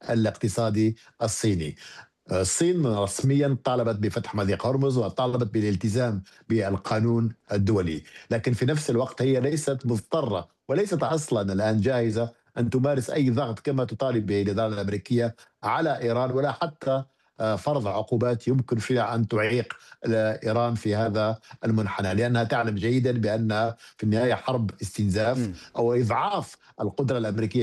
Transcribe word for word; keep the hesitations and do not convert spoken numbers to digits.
الاقتصادي الصيني. الصين رسميا طالبت بفتح مضيق هرمز وطالبت بالالتزام بالقانون الدولي، لكن في نفس الوقت هي ليست مضطرة وليست أصلا الآن جاهزة أن تمارس أي ضغط كما تطالب به الإدارة الأمريكية على إيران، ولا حتى آه، فرض عقوبات يمكن فيها أن تعيق إيران في هذا المنحنى، لأنها تعلم جيدا بأن في النهاية حرب استنزاف إمم. أو إضعاف القدرة الأمريكية